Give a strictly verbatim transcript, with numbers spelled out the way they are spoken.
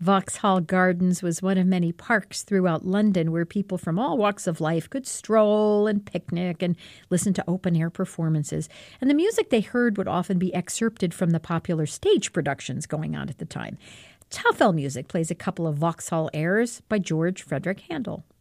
Vauxhall Gardens was one of many parks throughout London where people from all walks of life could stroll and picnic and listen to open-air performances. And the music they heard would often be excerpted from the popular stage productions going on at the time. Toffel Music plays a couple of Vauxhall airs by George Frederick Handel.